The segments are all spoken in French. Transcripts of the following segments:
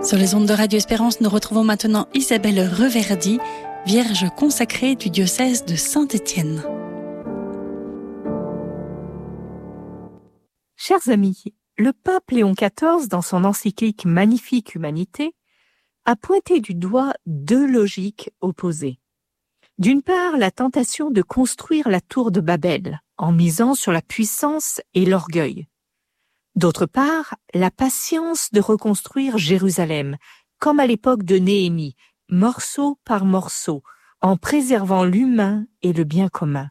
Sur les ondes de Radio Espérance, nous retrouvons maintenant Isabelle Reverdy, vierge consacrée du diocèse de Saint-Étienne. Chers amis, le pape Léon XIV, dans son encyclique Magnifique Humanité, a pointé du doigt deux logiques opposées. D'une part, la tentation de construire la tour de Babel, en misant sur la puissance et l'orgueil. D'autre part, la patience de reconstruire Jérusalem, comme à l'époque de Néhémie, morceau par morceau, en préservant l'humain et le bien commun.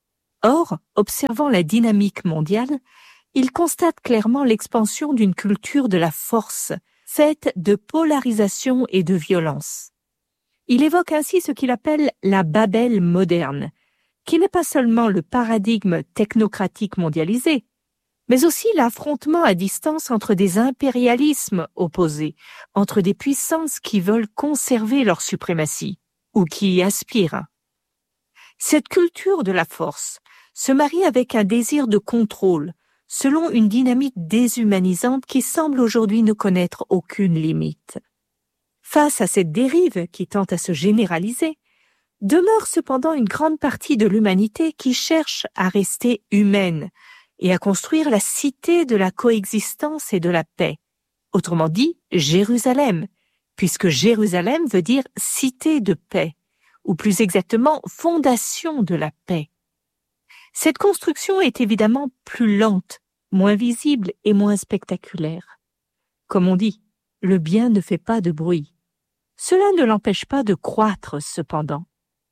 Or, observant la dynamique mondiale, il constate clairement l'expansion d'une culture de la force, faite de polarisation et de violence. Il évoque ainsi ce qu'il appelle la Babel moderne, qui n'est pas seulement le paradigme technocratique mondialisé, mais aussi l'affrontement à distance entre des impérialismes opposés, entre des puissances qui veulent conserver leur suprématie, ou qui y aspirent. Cette culture de la force se marie avec un désir de contrôle, selon une dynamique déshumanisante qui semble aujourd'hui ne connaître aucune limite. Face à cette dérive qui tente à se généraliser, demeure cependant une grande partie de l'humanité qui cherche à rester humaine et à construire la cité de la coexistence et de la paix. Autrement dit, Jérusalem, puisque Jérusalem veut dire cité de paix, ou plus exactement fondation de la paix. Cette construction est évidemment plus lente, moins visible et moins spectaculaire. Comme on dit, le bien ne fait pas de bruit. Cela ne l'empêche pas de croître cependant.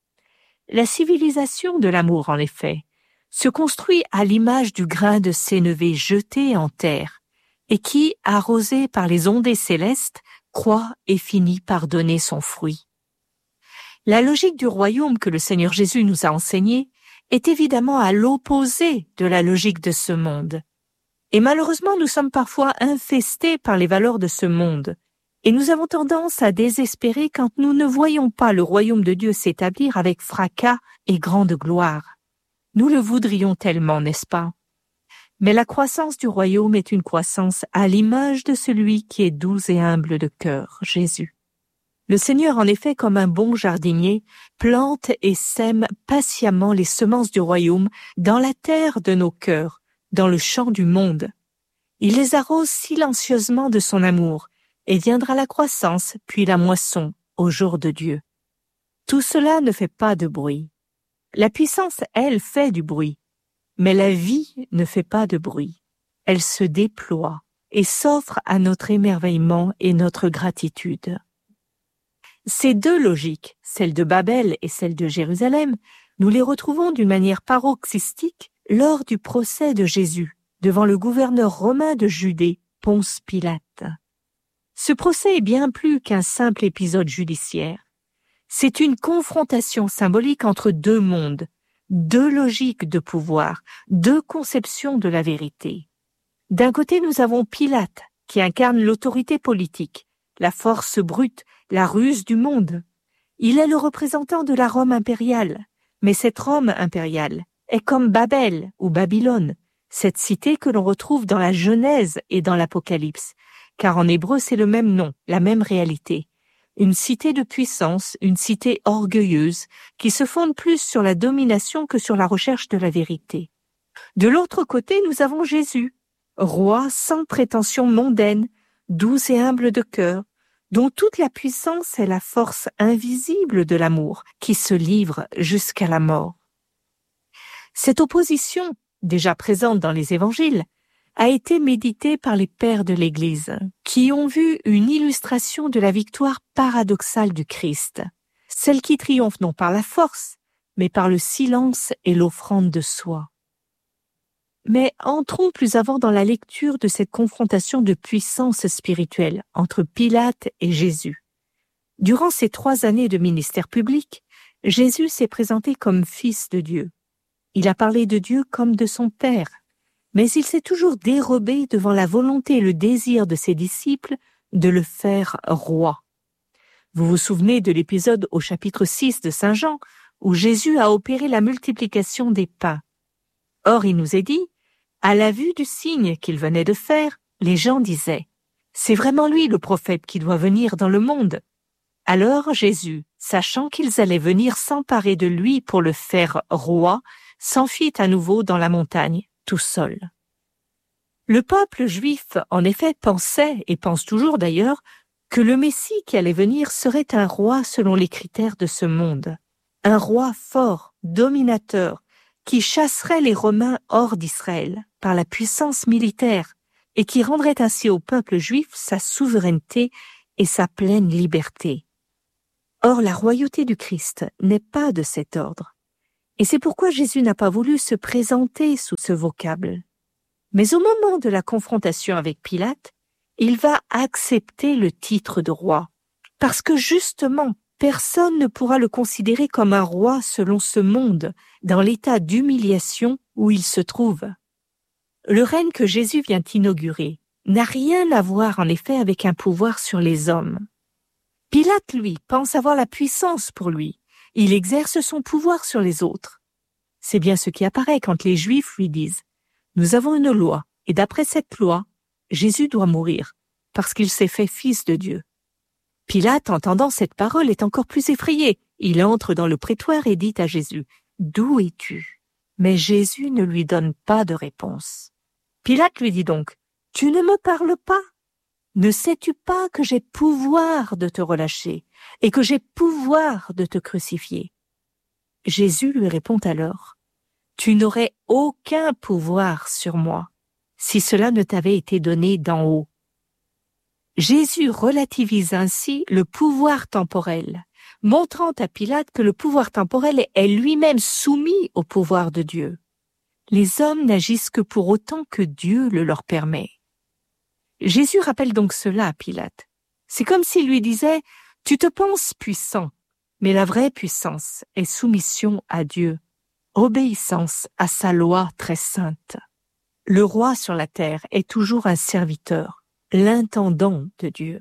La civilisation de l'amour, en effet, se construit à l'image du grain de sénévé jeté en terre et qui, arrosé par les ondées célestes, croît et finit par donner son fruit. La logique du royaume que le Seigneur Jésus nous a enseignée est évidemment à l'opposé de la logique de ce monde. Et malheureusement, nous sommes parfois infestés par les valeurs de ce monde, et nous avons tendance à désespérer quand nous ne voyons pas le royaume de Dieu s'établir avec fracas et grande gloire. Nous le voudrions tellement, n'est-ce pas? Mais la croissance du royaume est une croissance à l'image de celui qui est doux et humble de cœur, Jésus. Le Seigneur, en effet, comme un bon jardinier, plante et sème patiemment les semences du royaume dans la terre de nos cœurs, dans le champ du monde. Il les arrose silencieusement de son amour, et viendra la croissance, puis la moisson, au jour de Dieu. Tout cela ne fait pas de bruit. La puissance, elle, fait du bruit, mais la vie ne fait pas de bruit. Elle se déploie et s'offre à notre émerveillement et notre gratitude. Ces deux logiques, celle de Babel et celle de Jérusalem, nous les retrouvons d'une manière paroxystique lors du procès de Jésus devant le gouverneur romain de Judée, Ponce Pilate. Ce procès est bien plus qu'un simple épisode judiciaire. C'est une confrontation symbolique entre deux mondes, deux logiques de pouvoir, deux conceptions de la vérité. D'un côté, nous avons Pilate, qui incarne l'autorité politique, la force brute, la ruse du monde. Il est le représentant de la Rome impériale, mais cette Rome impériale est comme Babel ou Babylone, cette cité que l'on retrouve dans la Genèse et dans l'Apocalypse, car en hébreu c'est le même nom, la même réalité. Une cité de puissance, une cité orgueilleuse, qui se fonde plus sur la domination que sur la recherche de la vérité. De l'autre côté, nous avons Jésus, roi sans prétention mondaine, doux et humble de cœur, dont toute la puissance est la force invisible de l'amour, qui se livre jusqu'à la mort. Cette opposition, déjà présente dans les évangiles, a été méditée par les pères de l'Église, qui ont vu une illustration de la victoire paradoxale du Christ, celle qui triomphe non par la force, mais par le silence et l'offrande de soi. Mais entrons plus avant dans la lecture de cette confrontation de puissance spirituelle entre Pilate et Jésus. Durant ces 3 années de ministère public, Jésus s'est présenté comme fils de Dieu. Il a parlé de Dieu comme de son Père, mais il s'est toujours dérobé devant la volonté et le désir de ses disciples de le faire roi. Vous vous souvenez de l'épisode au chapitre 6 de Saint Jean, où Jésus a opéré la multiplication des pains. Or, il nous est dit, à la vue du signe qu'il venait de faire, les gens disaient « C'est vraiment lui le prophète qui doit venir dans le monde. Alors Jésus, sachant qu'ils allaient venir s'emparer de lui pour le faire roi, s'enfuit à nouveau dans la montagne, tout seul. Le peuple juif, en effet, pensait, et pense toujours d'ailleurs, que le Messie qui allait venir serait un roi selon les critères de ce monde. Un roi fort, dominateur, qui chasserait les Romains hors d'Israël par la puissance militaire et qui rendrait ainsi au peuple juif sa souveraineté et sa pleine liberté. Or, la royauté du Christ n'est pas de cet ordre. Et c'est pourquoi Jésus n'a pas voulu se présenter sous ce vocable. Mais au moment de la confrontation avec Pilate, il va accepter le titre de roi, parce que justement, personne ne pourra le considérer comme un roi selon ce monde, dans l'état d'humiliation où il se trouve. Le règne que Jésus vient inaugurer n'a rien à voir en effet avec un pouvoir sur les hommes. Pilate, lui, pense avoir la puissance pour lui. Il exerce son pouvoir sur les autres. C'est bien ce qui apparaît quand les Juifs lui disent « Nous avons une loi, et d'après cette loi, Jésus doit mourir, parce qu'il s'est fait fils de Dieu. » Pilate, entendant cette parole, est encore plus effrayé. Il entre dans le prétoire et dit à Jésus « D'où es-tu » Mais Jésus ne lui donne pas de réponse. Pilate lui dit donc « Tu ne me parles pas ? Ne sais-tu pas que j'ai pouvoir de te relâcher et que j'ai pouvoir de te crucifier ?» Jésus lui répond alors « Tu n'aurais aucun pouvoir sur moi si cela ne t'avait été donné d'en haut. » Jésus relativise ainsi le pouvoir temporel, montrant à Pilate que le pouvoir temporel est lui-même soumis au pouvoir de Dieu. Les hommes n'agissent que pour autant que Dieu le leur permet. Jésus rappelle donc cela à Pilate. C'est comme s'il lui disait « Tu te penses puissant, mais la vraie puissance est soumission à Dieu, obéissance à sa loi très sainte. » Le roi sur la terre est toujours un serviteur, l'intendant de Dieu.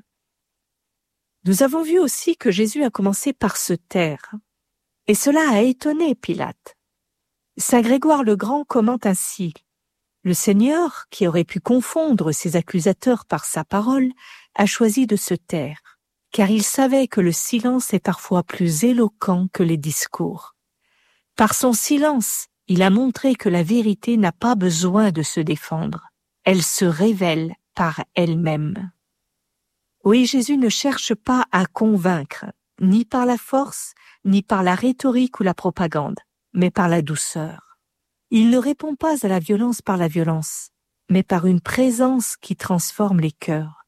Nous avons vu aussi que Jésus a commencé par se taire, et cela a étonné Pilate. Saint Grégoire le Grand commente ainsi « Le Seigneur, qui aurait pu confondre ses accusateurs par sa parole, a choisi de se taire, car il savait que le silence est parfois plus éloquent que les discours. Par son silence, il a montré que la vérité n'a pas besoin de se défendre, elle se révèle par elle-même. » Oui, Jésus ne cherche pas à convaincre, ni par la force, ni par la rhétorique ou la propagande, mais par la douceur. Il ne répond pas à la violence par la violence, mais par une présence qui transforme les cœurs.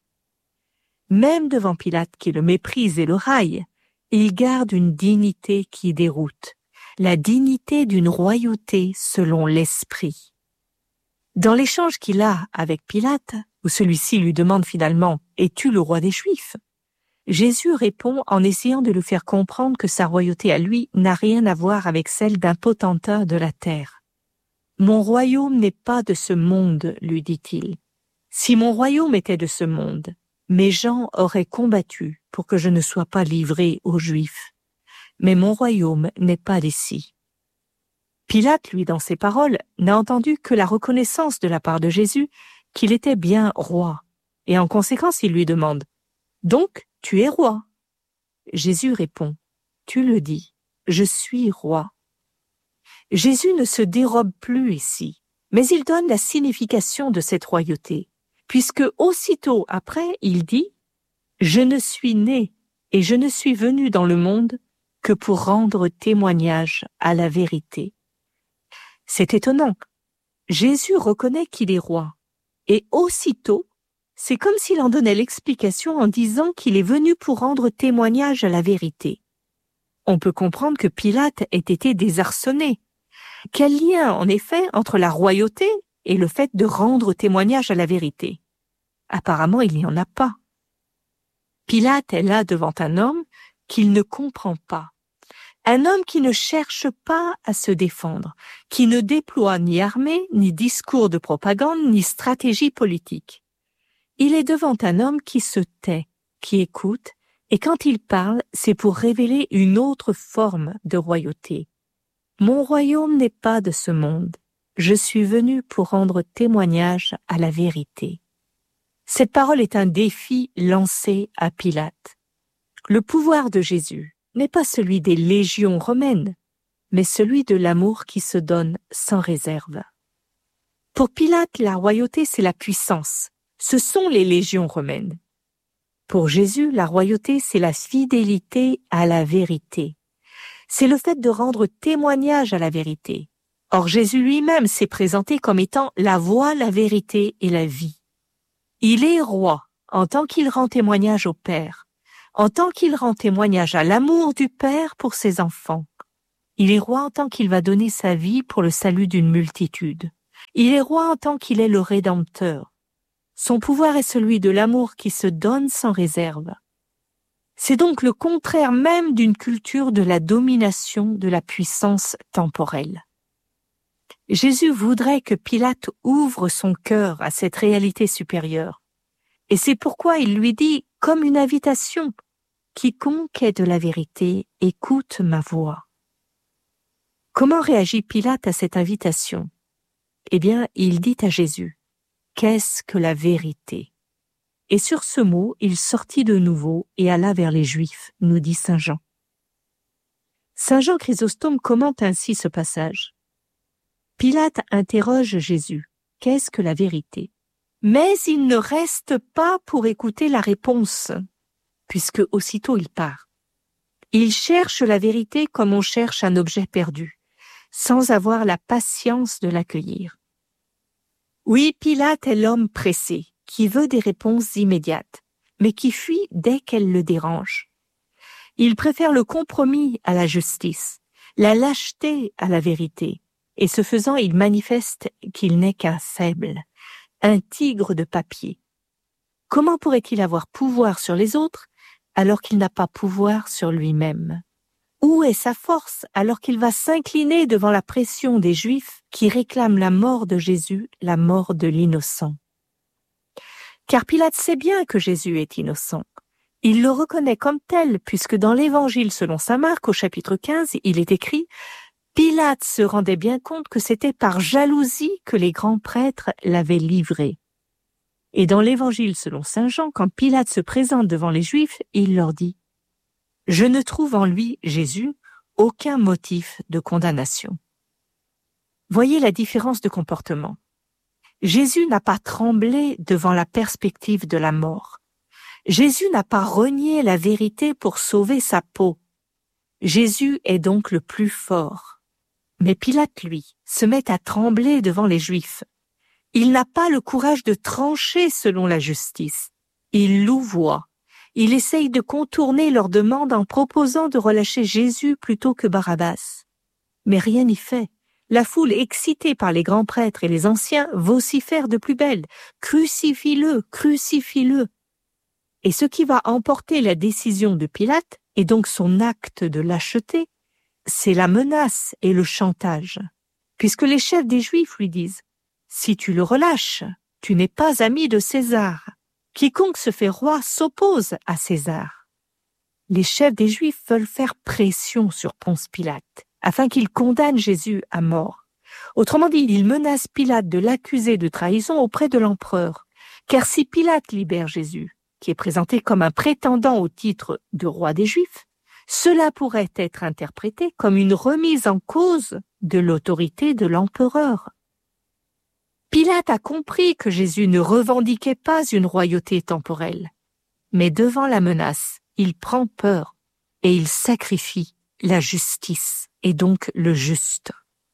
Même devant Pilate qui le méprise et le raille, il garde une dignité qui déroute, la dignité d'une royauté selon l'esprit. Dans l'échange qu'il a avec Pilate, où celui-ci lui demande finalement « Es-tu le roi des Juifs ?» Jésus répond en essayant de lui faire comprendre que sa royauté à lui n'a rien à voir avec celle d'un potentat de la terre. « Mon royaume n'est pas de ce monde, lui dit-il. Si mon royaume était de ce monde, mes gens auraient combattu pour que je ne sois pas livré aux Juifs. Mais mon royaume n'est pas d'ici. » Pilate, lui, dans ses paroles, n'a entendu que la reconnaissance de la part de Jésus qu'il était bien roi, et en conséquence il lui demande « Donc, tu es roi ?» Jésus répond « Tu le dis, je suis roi. » Jésus ne se dérobe plus ici, mais il donne la signification de cette royauté, puisque aussitôt après il dit « Je ne suis né et je ne suis venu dans le monde que pour rendre témoignage à la vérité. » C'est étonnant. Jésus reconnaît qu'il est roi, et aussitôt, c'est comme s'il en donnait l'explication en disant qu'il est venu pour rendre témoignage à la vérité. On peut comprendre que Pilate ait été désarçonné. Quel lien, en effet, entre la royauté et le fait de rendre témoignage à la vérité? Apparemment, il n'y en a pas. Pilate est là devant un homme qu'il ne comprend pas. Un homme qui ne cherche pas à se défendre, qui ne déploie ni armée, ni discours de propagande, ni stratégie politique. Il est devant un homme qui se tait, qui écoute, et quand il parle, c'est pour révéler une autre forme de royauté. Mon royaume n'est pas de ce monde. Je suis venu pour rendre témoignage à la vérité. Cette parole est un défi lancé à Pilate. Le pouvoir de Jésus n'est pas celui des légions romaines, mais celui de l'amour qui se donne sans réserve. Pour Pilate, la royauté, c'est la puissance. Ce sont les légions romaines. Pour Jésus, la royauté, c'est la fidélité à la vérité. C'est le fait de rendre témoignage à la vérité. Or, Jésus lui-même s'est présenté comme étant la voie, la vérité et la vie. Il est roi en tant qu'il rend témoignage au Père, en tant qu'il rend témoignage à l'amour du Père pour ses enfants. Il est roi en tant qu'il va donner sa vie pour le salut d'une multitude. Il est roi en tant qu'il est le Rédempteur. Son pouvoir est celui de l'amour qui se donne sans réserve. C'est donc le contraire même d'une culture de la domination de la puissance temporelle. Jésus voudrait que Pilate ouvre son cœur à cette réalité supérieure. Et c'est pourquoi il lui dit, comme une invitation, « Quiconque est de la vérité, écoute ma voix ». Comment réagit Pilate à cette invitation? Eh bien, il dit à Jésus, « Qu'est-ce que la vérité ?» Et sur ce mot, il sortit de nouveau et alla vers les Juifs, nous dit saint Jean. Saint Jean Chrysostome commente ainsi ce passage. Pilate interroge Jésus, « Qu'est-ce que la vérité ?» Mais il ne reste pas pour écouter la réponse, puisque aussitôt il part. Il cherche la vérité comme on cherche un objet perdu, sans avoir la patience de l'accueillir. Oui, Pilate est l'homme pressé, qui veut des réponses immédiates, mais qui fuit dès qu'elles le dérangent. Il préfère le compromis à la justice, la lâcheté à la vérité, et ce faisant, il manifeste qu'il n'est qu'un faible, un tigre de papier. Comment pourrait-il avoir pouvoir sur les autres alors qu'il n'a pas pouvoir sur lui-même? Où est sa force alors qu'il va s'incliner devant la pression des Juifs qui réclament la mort de Jésus, la mort de l'innocent? Car Pilate sait bien que Jésus est innocent. Il le reconnaît comme tel, puisque dans l'Évangile selon saint Marc, au chapitre 15, il est écrit « Pilate se rendait bien compte que c'était par jalousie que les grands prêtres l'avaient livré. » Et dans l'Évangile selon saint Jean, quand Pilate se présente devant les Juifs, il leur dit « Je ne trouve en lui, Jésus, aucun motif de condamnation. » Voyez la différence de comportement. Jésus n'a pas tremblé devant la perspective de la mort. Jésus n'a pas renié la vérité pour sauver sa peau. Jésus est donc le plus fort. Mais Pilate, lui, se met à trembler devant les Juifs. Il n'a pas le courage de trancher selon la justice. Il louvoie. Il essaye de contourner leur demande en proposant de relâcher Jésus plutôt que Barabbas. Mais rien n'y fait. La foule, excitée par les grands prêtres et les anciens, vocifère de plus belle. « Crucifie-le, crucifie-le » Et ce qui va emporter la décision de Pilate, et donc son acte de lâcheté, c'est la menace et le chantage. Puisque les chefs des Juifs lui disent « Si tu le relâches, tu n'es pas ami de César. Quiconque se fait roi s'oppose à César. » Les chefs des Juifs veulent faire pression sur Ponce Pilate, afin qu'il condamne Jésus à mort. Autrement dit, ils menacent Pilate de l'accuser de trahison auprès de l'empereur. Car si Pilate libère Jésus, qui est présenté comme un prétendant au titre de roi des Juifs, cela pourrait être interprété comme une remise en cause de l'autorité de l'empereur. Pilate a compris que Jésus ne revendiquait pas une royauté temporelle, mais devant la menace, il prend peur et il sacrifie la justice et donc le juste.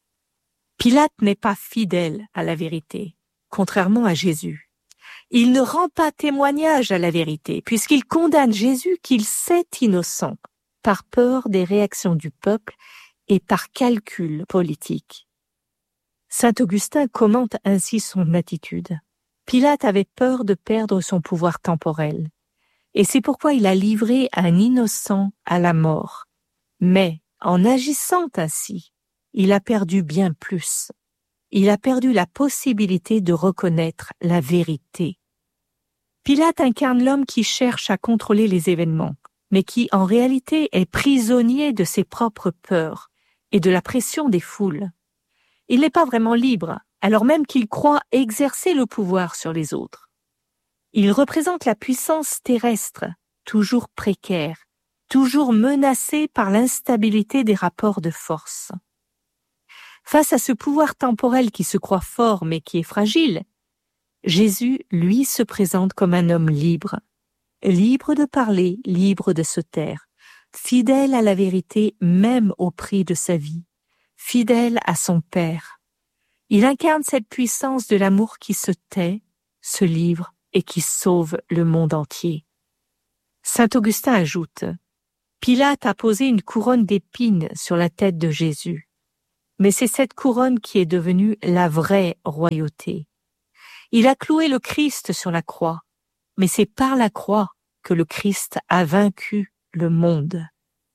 Pilate n'est pas fidèle à la vérité, contrairement à Jésus. Il ne rend pas témoignage à la vérité, puisqu'il condamne Jésus qu'il sait innocent, par peur des réactions du peuple et par calcul politique. Saint Augustin commente ainsi son attitude. Pilate avait peur de perdre son pouvoir temporel, et c'est pourquoi il a livré un innocent à la mort. Mais, en agissant ainsi, il a perdu bien plus. Il a perdu la possibilité de reconnaître la vérité. Pilate incarne l'homme qui cherche à contrôler les événements, mais qui en réalité est prisonnier de ses propres peurs et de la pression des foules. Il n'est pas vraiment libre, alors même qu'il croit exercer le pouvoir sur les autres. Il représente la puissance terrestre, toujours précaire, toujours menacée par l'instabilité des rapports de force. Face à ce pouvoir temporel qui se croit fort mais qui est fragile, Jésus, lui, se présente comme un homme libre. Libre de parler, libre de se taire, fidèle à la vérité même au prix de sa vie, fidèle à son Père. Il incarne cette puissance de l'amour qui se tait, se livre et qui sauve le monde entier. Saint Augustin ajoute « Pilate a posé une couronne d'épines sur la tête de Jésus. Mais c'est cette couronne qui est devenue la vraie royauté. Il a cloué le Christ sur la croix, mais c'est par la croix que le Christ a vaincu le monde. »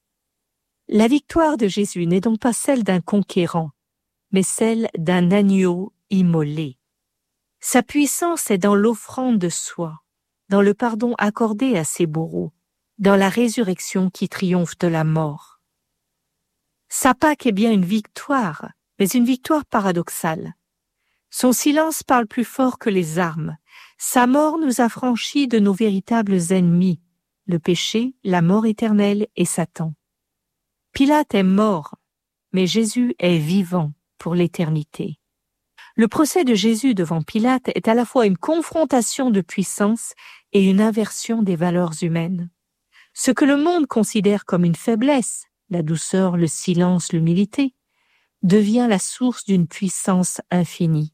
La victoire de Jésus n'est donc pas celle d'un conquérant, mais celle d'un agneau immolé. Sa puissance est dans l'offrande de soi, dans le pardon accordé à ses bourreaux, dans la résurrection qui triomphe de la mort. Sa Pâque est bien une victoire, mais une victoire paradoxale. Son silence parle plus fort que les armes. Sa mort nous a franchis de nos véritables ennemis, le péché, la mort éternelle et Satan. Pilate est mort, mais Jésus est vivant pour l'éternité. Le procès de Jésus devant Pilate est à la fois une confrontation de puissance et une inversion des valeurs humaines. Ce que le monde considère comme une faiblesse, la douceur, le silence, l'humilité, devient la source d'une puissance infinie.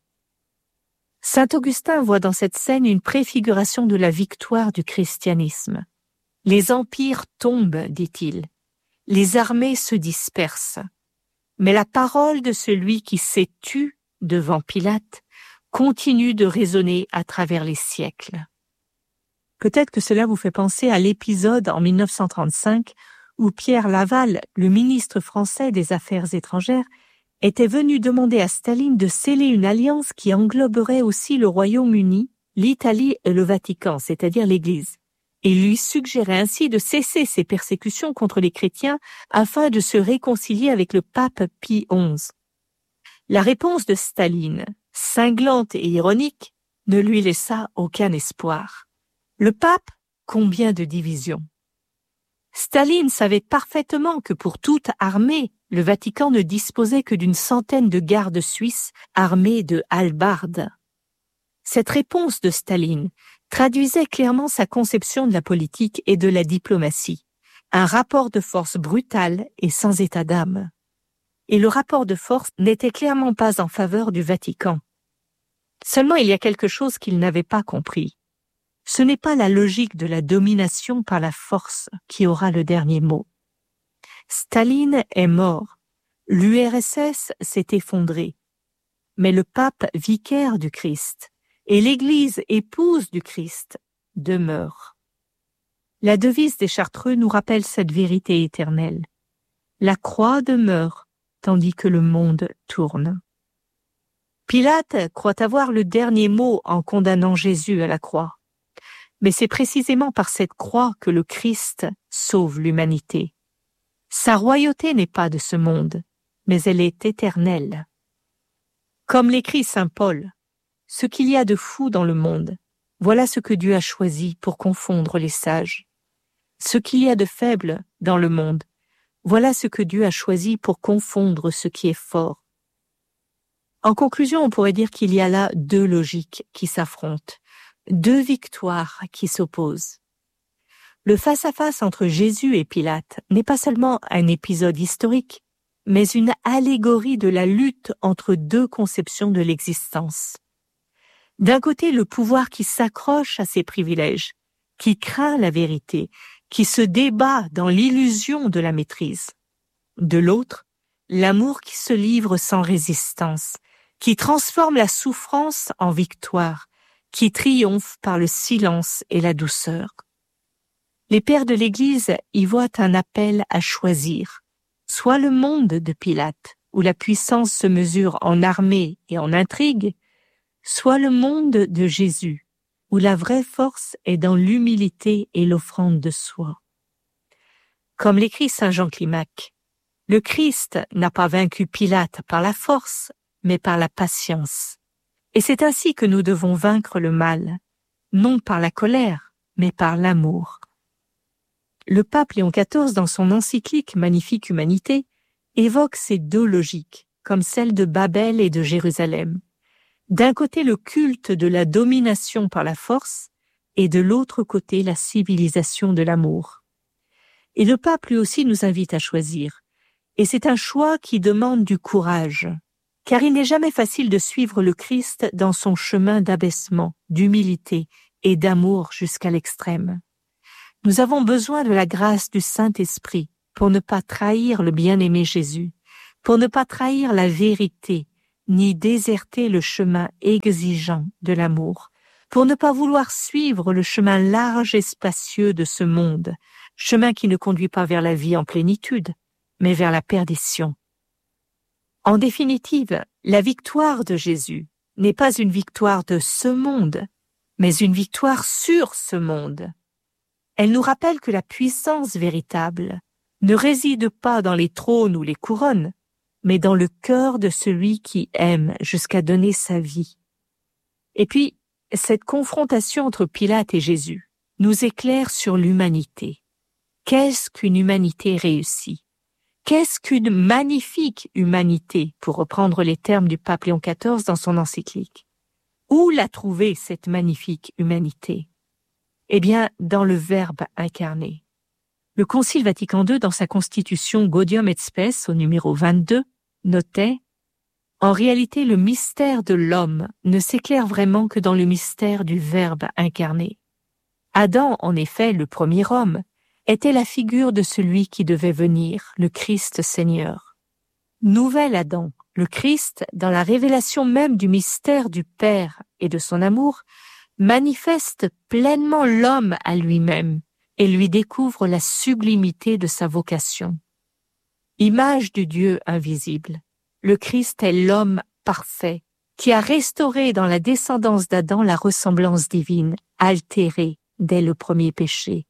Saint Augustin voit dans cette scène une préfiguration de la victoire du christianisme. Les empires tombent, dit-il. Les armées se dispersent. Mais la parole de celui qui s'est tu devant Pilate continue de résonner à travers les siècles. Peut-être que cela vous fait penser à l'épisode en 1935 où Pierre Laval, le ministre français des Affaires étrangères, était venu demander à Staline de sceller une alliance qui engloberait aussi le Royaume-Uni, l'Italie et le Vatican, c'est-à-dire l'Église, et lui suggérait ainsi de cesser ses persécutions contre les chrétiens afin de se réconcilier avec le pape Pie XI. La réponse de Staline, cinglante et ironique, ne lui laissa aucun espoir. Le pape, combien de divisions? Staline savait parfaitement que pour toute armée, le Vatican ne disposait que d'une centaine de gardes suisses armés de hallebardes. Cette réponse de Staline traduisait clairement sa conception de la politique et de la diplomatie, un rapport de force brutal et sans état d'âme. Et le rapport de force n'était clairement pas en faveur du Vatican. Seulement il y a quelque chose qu'il n'avait pas compris. Ce n'est pas la logique de la domination par la force qui aura le dernier mot. Staline est mort, l'URSS s'est effondrée, mais le pape vicaire du Christ et l'Église épouse du Christ demeurent. La devise des Chartreux nous rappelle cette vérité éternelle. La croix demeure, tandis que le monde tourne. Pilate croit avoir le dernier mot en condamnant Jésus à la croix. Mais c'est précisément par cette croix que le Christ sauve l'humanité. Sa royauté n'est pas de ce monde, mais elle est éternelle. Comme l'écrit saint Paul, « Ce qu'il y a de fou dans le monde, voilà ce que Dieu a choisi pour confondre les sages. Ce qu'il y a de faible dans le monde, voilà ce que Dieu a choisi pour confondre ce qui est fort. » En conclusion, on pourrait dire qu'il y a là deux logiques qui s'affrontent, deux victoires qui s'opposent. Le face-à-face entre Jésus et Pilate n'est pas seulement un épisode historique, mais une allégorie de la lutte entre deux conceptions de l'existence. D'un côté, le pouvoir qui s'accroche à ses privilèges, qui craint la vérité, qui se débat dans l'illusion de la maîtrise. De l'autre, l'amour qui se livre sans résistance, qui transforme la souffrance en victoire, qui triomphe par le silence et la douceur. Les pères de l'Église y voient un appel à choisir, soit le monde de Pilate, où la puissance se mesure en armée et en intrigue, soit le monde de Jésus, où la vraie force est dans l'humilité et l'offrande de soi. Comme l'écrit saint Jean Climac, le Christ n'a pas vaincu Pilate par la force, mais par la patience. Et c'est ainsi que nous devons vaincre le mal. non par la colère, mais par l'amour. Le pape Léon XIV, dans son encyclique Magnifique Humanité, évoque ces deux logiques, comme celle de Babel et de Jérusalem. D'un côté, le culte de la domination par la force, et de l'autre côté, la civilisation de l'amour. Et le pape lui aussi nous invite à choisir. Et c'est un choix qui demande du courage, car il n'est jamais facile de suivre le Christ dans son chemin d'abaissement, d'humilité et d'amour jusqu'à l'extrême. Nous avons besoin de la grâce du Saint-Esprit pour ne pas trahir le bien-aimé Jésus, pour ne pas trahir la vérité, ni déserter le chemin exigeant de l'amour, pour ne pas vouloir suivre le chemin large et spacieux de ce monde, chemin qui ne conduit pas vers la vie en plénitude, mais vers la perdition. En définitive, la victoire de Jésus n'est pas une victoire de ce monde, mais une victoire sur ce monde. Elle nous rappelle que la puissance véritable ne réside pas dans les trônes ou les couronnes, mais dans le cœur de celui qui aime jusqu'à donner sa vie. Et puis, cette confrontation entre Pilate et Jésus nous éclaire sur l'humanité. Qu'est-ce qu'une humanité réussie? Qu'est-ce qu'une magnifique humanité, pour reprendre les termes du pape Léon XIV dans son encyclique? Où l'a trouvée cette magnifique humanité? Eh bien, dans le Verbe incarné. Le Concile Vatican II, dans sa constitution Gaudium et Spes, au numéro 22, notait « En réalité, le mystère de l'homme ne s'éclaire vraiment que dans le mystère du Verbe incarné. Adam, en effet, le premier homme, était la figure de celui qui devait venir, le Christ Seigneur. Nouvel Adam, le Christ, dans la révélation même du mystère du Père et de son amour, manifeste pleinement l'homme à lui-même et lui découvre la sublimité de sa vocation. Image du Dieu invisible, le Christ est l'homme parfait qui a restauré dans la descendance d'Adam la ressemblance divine, altérée dès le premier péché.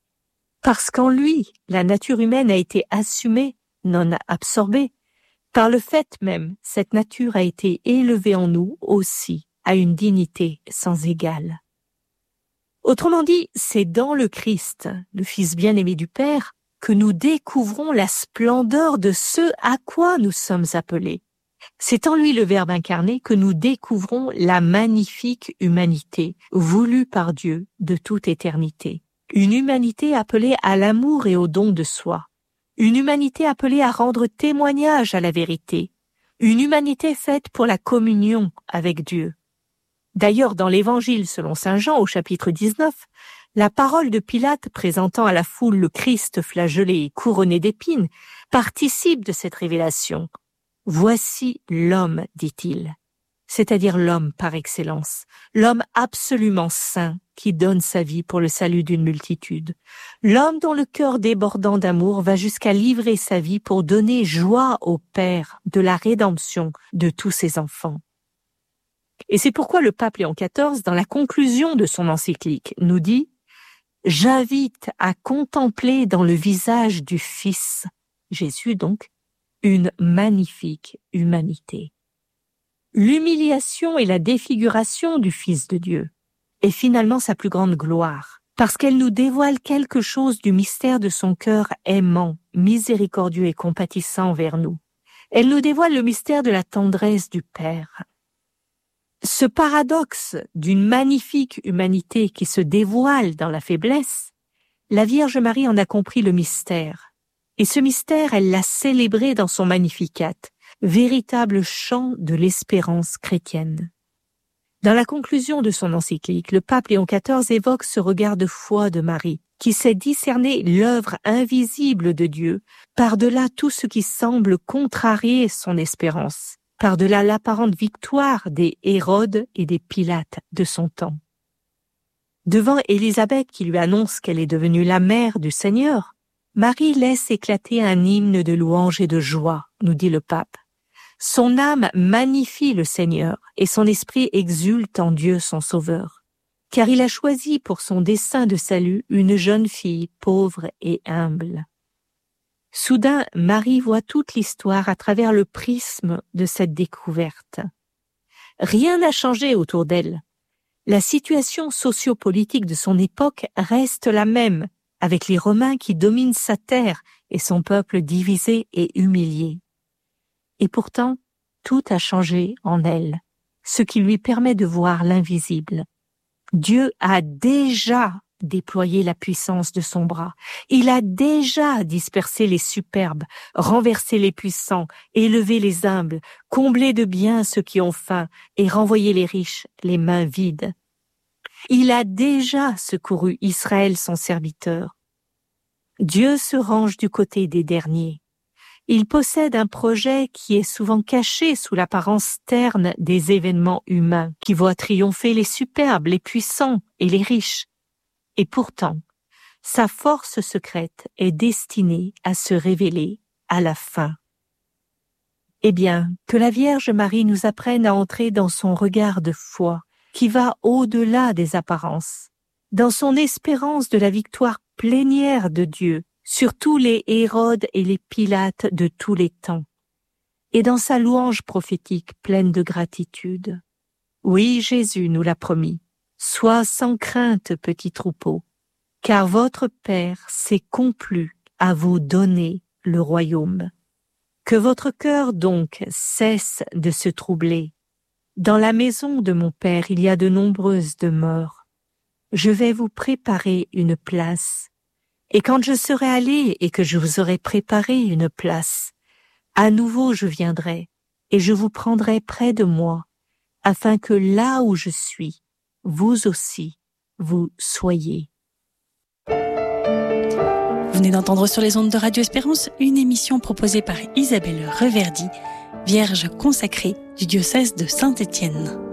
Parce qu'en lui, la nature humaine a été assumée, non absorbée. Par le fait même, cette nature a été élevée en nous aussi à une dignité sans égale. Autrement dit, c'est dans le Christ, le Fils bien-aimé du Père, que nous découvrons la splendeur de ce à quoi nous sommes appelés. C'est en lui le Verbe incarné que nous découvrons la magnifique humanité voulue par Dieu de toute éternité. Une humanité appelée à l'amour et au don de soi. Une humanité appelée à rendre témoignage à la vérité. Une humanité faite pour la communion avec Dieu. D'ailleurs, dans l'Évangile selon saint Jean au chapitre 19, la parole de Pilate présentant à la foule le Christ flagellé et couronné d'épines participe de cette révélation. « Voici l'homme, dit-il, c'est-à-dire l'homme par excellence, l'homme absolument saint qui donne sa vie pour le salut d'une multitude, l'homme dont le cœur débordant d'amour va jusqu'à livrer sa vie pour donner joie au Père de la rédemption de tous ses enfants. » Et c'est pourquoi le pape Léon XIV, dans la conclusion de son encyclique, nous dit « J'invite à contempler dans le visage du Fils, Jésus donc, une magnifique humanité. » L'humiliation et la défiguration du Fils de Dieu est finalement sa plus grande gloire, parce qu'elle nous dévoile quelque chose du mystère de son cœur aimant, miséricordieux et compatissant envers nous. Elle nous dévoile le mystère de la tendresse du Père. Ce paradoxe d'une magnifique humanité qui se dévoile dans la faiblesse, la Vierge Marie en a compris le mystère. Et ce mystère, elle l'a célébré dans son Magnificat, véritable chant de l'espérance chrétienne. Dans la conclusion de son encyclique, le pape Léon XIV évoque ce regard de foi de Marie, qui sait discerner l'œuvre invisible de Dieu par-delà tout ce qui semble contrarier son espérance, par-delà l'apparente victoire des Hérodes et des Pilates de son temps. Devant Élisabeth qui lui annonce qu'elle est devenue la mère du Seigneur, Marie laisse éclater un hymne de louange et de joie, nous dit le pape. Son âme magnifie le Seigneur et son esprit exulte en Dieu son Sauveur, car il a choisi pour son dessein de salut une jeune fille pauvre et humble. Soudain, Marie voit toute l'histoire à travers le prisme de cette découverte. Rien n'a changé autour d'elle, La situation sociopolitique de son époque reste la même, avec les Romains qui dominent sa terre et son peuple divisé et humilié. Et pourtant, tout a changé en elle, ce qui lui permet de voir l'invisible. Dieu a déjà déployé la puissance de son bras. Il a déjà dispersé les superbes, renversé les puissants, élevé les humbles, comblé de biens ceux qui ont faim et renvoyé les riches les mains vides. Il a déjà secouru Israël son serviteur. Dieu se range du côté des derniers. Il possède un projet qui est souvent caché sous l'apparence terne des événements humains, qui voit triompher les superbes, les puissants et les riches. Et pourtant, sa force secrète est destinée à se révéler à la fin. Eh bien, que la Vierge Marie nous apprenne à entrer dans son regard de foi, qui va au-delà des apparences, dans son espérance de la victoire plénière de Dieu sur tous les Hérodes et les Pilates de tous les temps, et dans sa louange prophétique pleine de gratitude. Oui, Jésus nous l'a promis, sois sans crainte, petit troupeau, car votre Père s'est complu à vous donner le royaume. Que votre cœur donc cesse de se troubler. Dans la maison de mon Père, il y a de nombreuses demeures. Je vais vous préparer une place. Et quand je serai allé et que je vous aurai préparé une place, à nouveau je viendrai et je vous prendrai près de moi, afin que là où je suis, vous aussi, vous soyez. Vous venez d'entendre sur les ondes de Radio Espérance une émission proposée par Isabelle Reverdy, Vierge consacrée du diocèse de Saint-Étienne.